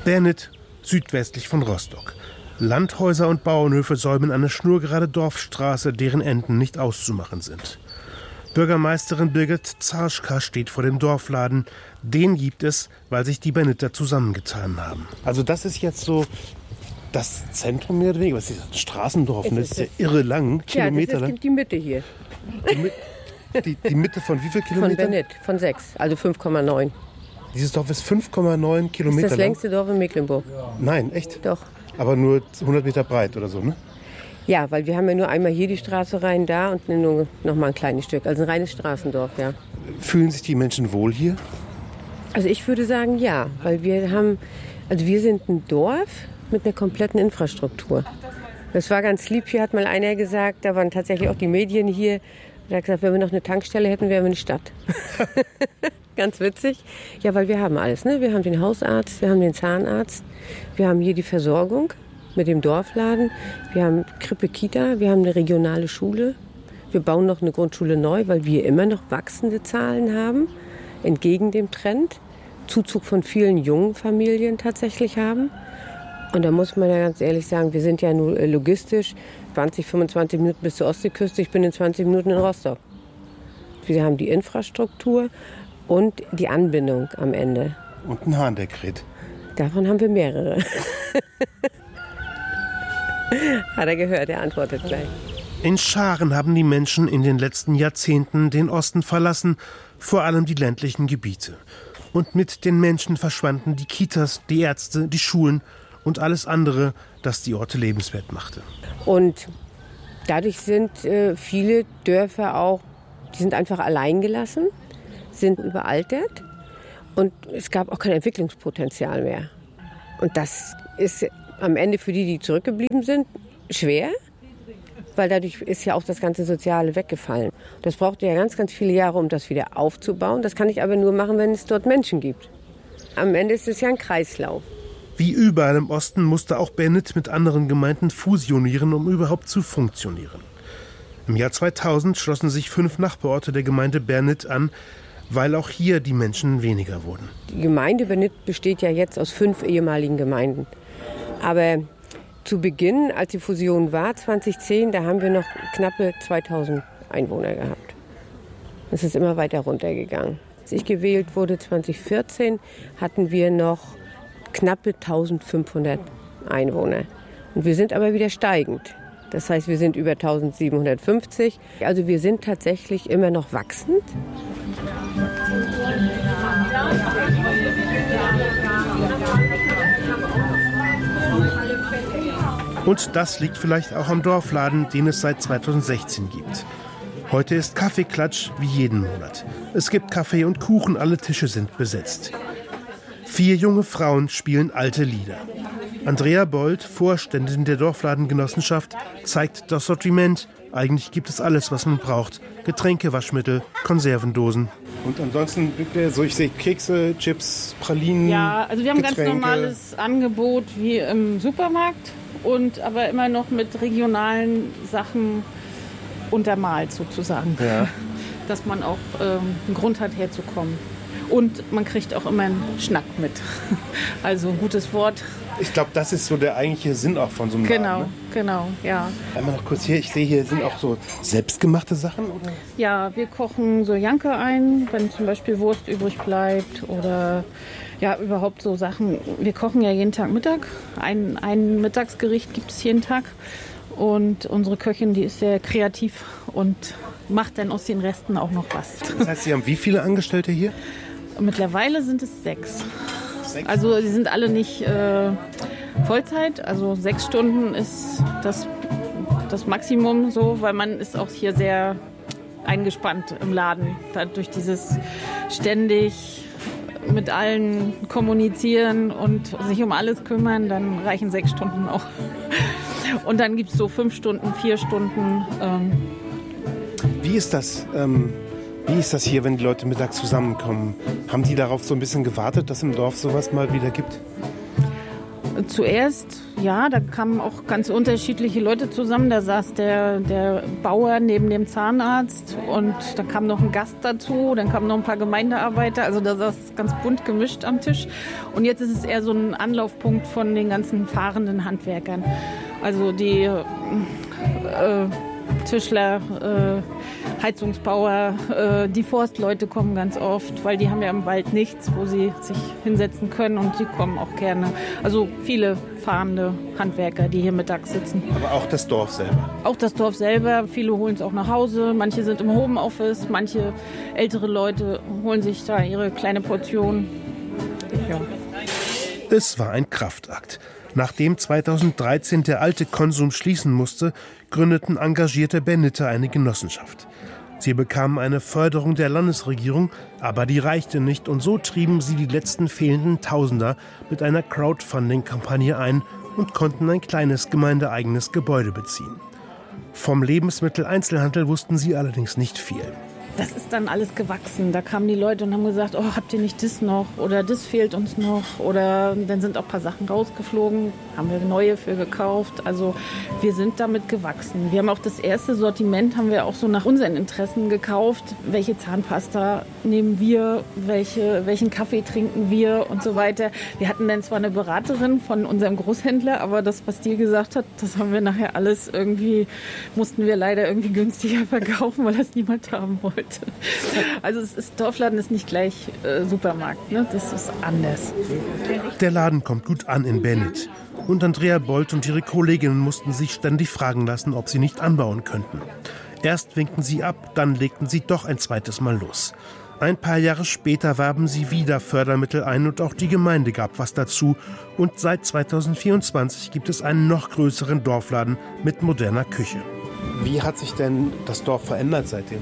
Bernit, südwestlich von Rostock. Landhäuser und Bauernhöfe säumen eine schnurgerade Dorfstraße, deren Enden nicht auszumachen sind. Bürgermeisterin Birgit Zarschka steht vor dem Dorfladen. Den gibt es, weil sich die Berniter zusammengetan haben. Also das ist jetzt so das Zentrum mehr oder weniger. Was ist das? Straßendorf, das ist ja irre lang, Kilometer lang. Ja, das ist die Mitte hier. Die Mitte von wie viel Kilometern? Von Bernit, von 6, also 5,9. Dieses Dorf ist 5,9 Kilometer lang. Das ist das längste Dorf in Mecklenburg. Nein, echt? Doch. Aber nur 100 Meter breit oder so, ne? Ja, weil wir haben ja nur einmal hier die Straße rein, da und nur noch mal ein kleines Stück. Also ein reines Straßendorf, ja. Fühlen sich die Menschen wohl hier? Also ich würde sagen, ja, weil wir sind ein Dorf mit einer kompletten Infrastruktur. Das war ganz lieb. Hier hat mal einer gesagt, da waren tatsächlich auch die Medien hier. Er hat gesagt, wenn wir noch eine Tankstelle hätten, wären wir eine Stadt. Ganz witzig. Ja, weil wir haben alles, ne? Wir haben den Hausarzt, wir haben den Zahnarzt, wir haben hier die Versorgung mit dem Dorfladen, wir haben Krippe, Kita, wir haben eine regionale Schule. Wir bauen noch eine Grundschule neu, weil wir immer noch wachsende Zahlen haben, entgegen dem Trend. Zuzug von vielen jungen Familien tatsächlich haben. Und da muss man ja ganz ehrlich sagen, wir sind ja nur logistisch 20, 25 Minuten bis zur Ostseeküste. Ich bin in 20 Minuten in Rostock. Wir haben die Infrastruktur und die Anbindung am Ende. Und ein Hahn, der kräht. Davon haben wir mehrere. Hat er gehört, er antwortet gleich. In Scharen haben die Menschen in den letzten Jahrzehnten den Osten verlassen, vor allem die ländlichen Gebiete. Und mit den Menschen verschwanden die Kitas, die Ärzte, die Schulen und alles andere, das die Orte lebenswert machte. Und dadurch sind viele Dörfer auch, die sind einfach allein gelassen, sind überaltert und es gab auch kein Entwicklungspotenzial mehr. Und das ist am Ende für die zurückgeblieben sind, schwer, weil dadurch ist ja auch das ganze Soziale weggefallen. Das brauchte ja ganz, ganz viele Jahre, um das wieder aufzubauen. Das kann ich aber nur machen, wenn es dort Menschen gibt. Am Ende ist es ja ein Kreislauf. Wie überall im Osten musste auch Bernit mit anderen Gemeinden fusionieren, um überhaupt zu funktionieren. Im Jahr 2000 schlossen sich 5 Nachbarorte der Gemeinde Bernit an, weil auch hier die Menschen weniger wurden. Die Gemeinde Bernit besteht ja jetzt aus 5 ehemaligen Gemeinden. Aber zu Beginn, als die Fusion war, 2010, da haben wir noch knappe 2000 Einwohner gehabt. Es ist immer weiter runtergegangen. Als ich gewählt wurde, 2014, hatten wir noch knappe 1500 Einwohner. Und wir sind aber wieder steigend. Das heißt, wir sind über 1750. Also wir sind tatsächlich immer noch wachsend. Und das liegt vielleicht auch am Dorfladen, den es seit 2016 gibt. Heute ist Kaffeeklatsch wie jeden Monat. Es gibt Kaffee und Kuchen, alle Tische sind besetzt. 4 junge Frauen spielen alte Lieder. Andrea Bold, Vorständin der Dorfladengenossenschaft, zeigt das Sortiment. Eigentlich gibt es alles, was man braucht. Getränke, Waschmittel, Konservendosen. Und ansonsten, so ich sehe Kekse, Chips, Pralinen, ja, also wir haben ein ganz Getränke. normales Angebot wie im Supermarkt. Und aber immer noch mit regionalen Sachen untermalt sozusagen. Ja. Dass man auch einen Grund hat, herzukommen. Und man kriegt auch immer einen Schnack mit. Also ein gutes Wort. Ich glaube, das ist so der eigentliche Sinn auch von so einem Laden, ne? Genau, ja. Einmal noch kurz hier, ich sehe hier sind auch so selbstgemachte Sachen, oder? Ja, wir kochen so Janke ein, wenn zum Beispiel Wurst übrig bleibt oder ja, überhaupt so Sachen. Wir kochen ja jeden Tag Mittag. Ein Mittagsgericht gibt es jeden Tag. Und unsere Köchin, die ist sehr kreativ und macht dann aus den Resten auch noch was. Das heißt, Sie haben wie viele Angestellte hier? Mittlerweile sind es 6. Also sie sind alle nicht Vollzeit. Also 6 Stunden ist das Maximum so, weil man ist auch hier sehr eingespannt im Laden. Durch dieses ständig mit allen kommunizieren und sich um alles kümmern, dann reichen 6 Stunden auch. Und dann gibt es so 5 Stunden, 4 Stunden. Wie ist das? Wie ist das hier, wenn die Leute mittags zusammenkommen? Haben die darauf so ein bisschen gewartet, dass im Dorf sowas mal wieder gibt? Zuerst, ja, da kamen auch ganz unterschiedliche Leute zusammen. Da saß der Bauer neben dem Zahnarzt und da kam noch ein Gast dazu, dann kamen noch ein paar Gemeindearbeiter. Also da saß ganz bunt gemischt am Tisch. Und jetzt ist es eher so ein Anlaufpunkt von den ganzen fahrenden Handwerkern. Also die Tischler, Heizungsbauer, die Forstleute kommen ganz oft, weil die haben ja im Wald nichts, wo sie sich hinsetzen können und die kommen auch gerne. Also viele fahrende Handwerker, die hier mittags sitzen. Aber auch das Dorf selber? Auch das Dorf selber. Viele holen es auch nach Hause. Manche sind im Homeoffice, manche ältere Leute holen sich da ihre kleine Portion. Ja. Es war ein Kraftakt. Nachdem 2013 der alte Konsum schließen musste, gründeten engagierte Benniter eine Genossenschaft. Sie bekamen eine Förderung der Landesregierung, aber die reichte nicht und so trieben sie die letzten fehlenden Tausender mit einer Crowdfunding-Kampagne ein und konnten ein kleines gemeindeeigenes Gebäude beziehen. Vom Lebensmitteleinzelhandel wussten sie allerdings nicht viel. Das ist dann alles gewachsen. Da kamen die Leute und haben gesagt, oh, habt ihr nicht das noch? Oder das fehlt uns noch. Oder dann sind auch ein paar Sachen rausgeflogen, haben wir neue für gekauft. Also wir sind damit gewachsen. Wir haben auch das erste Sortiment, haben wir auch so nach unseren Interessen gekauft. Welche Zahnpasta nehmen wir? Welchen Kaffee trinken wir? Und so weiter. Wir hatten dann zwar eine Beraterin von unserem Großhändler, aber das, was die gesagt hat, das haben wir nachher alles irgendwie, mussten wir leider irgendwie günstiger verkaufen, weil das niemand haben wollte. Also Dorfladen ist nicht gleich Supermarkt, ne? Das ist anders. Der Laden kommt gut an in Bennit. Und Andrea Bolt und ihre Kolleginnen mussten sich ständig fragen lassen, ob sie nicht anbauen könnten. Erst winkten sie ab, dann legten sie doch ein zweites Mal los. Ein paar Jahre später warben sie wieder Fördermittel ein und auch die Gemeinde gab was dazu. Und seit 2024 gibt es einen noch größeren Dorfladen mit moderner Küche. Wie hat sich denn das Dorf verändert seitdem?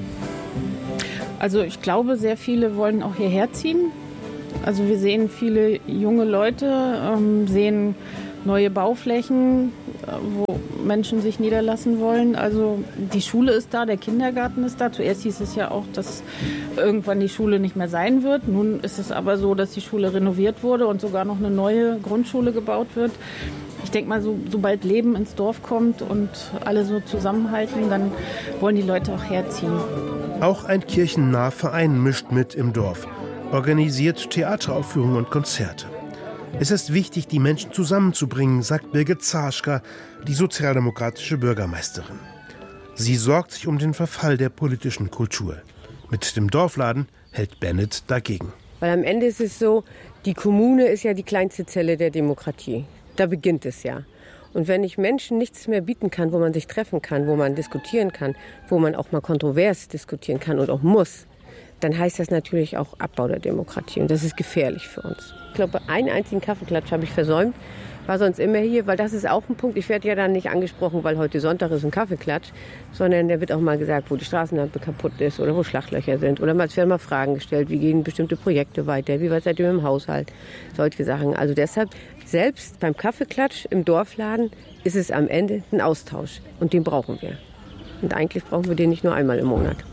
Also ich glaube, sehr viele wollen auch hierher ziehen. Also wir sehen viele junge Leute, sehen neue Bauflächen, wo Menschen sich niederlassen wollen. Also die Schule ist da, der Kindergarten ist da. Zuerst hieß es ja auch, dass irgendwann die Schule nicht mehr sein wird. Nun ist es aber so, dass die Schule renoviert wurde und sogar noch eine neue Grundschule gebaut wird. Ich denke mal, sobald Leben ins Dorf kommt und alle so zusammenhalten, dann wollen die Leute auch herziehen. Auch ein kirchennaher Verein mischt mit im Dorf, organisiert Theateraufführungen und Konzerte. Es ist wichtig, die Menschen zusammenzubringen, sagt Birgit Zaschka, die sozialdemokratische Bürgermeisterin. Sie sorgt sich um den Verfall der politischen Kultur. Mit dem Dorfladen hält Bennit dagegen. Weil am Ende ist es so, die Kommune ist ja die kleinste Zelle der Demokratie. Da beginnt es ja. Und wenn ich Menschen nichts mehr bieten kann, wo man sich treffen kann, wo man diskutieren kann, wo man auch mal kontrovers diskutieren kann und auch muss, dann heißt das natürlich auch Abbau der Demokratie. Und das ist gefährlich für uns. Ich glaube, einen einzigen Kaffeeklatsch habe ich versäumt. War sonst immer hier, weil das ist auch ein Punkt. Ich werde ja dann nicht angesprochen, weil heute Sonntag ist ein Kaffeeklatsch, sondern da wird auch mal gesagt, wo die Straßenlampe kaputt ist oder wo Schlachlöcher sind. Oder es werden mal Fragen gestellt, wie gehen bestimmte Projekte weiter, wie weit seid ihr im Haushalt, solche Sachen. Also deshalb, selbst beim Kaffeeklatsch im Dorfladen ist es am Ende ein Austausch und den brauchen wir. Und eigentlich brauchen wir den nicht nur einmal im Monat.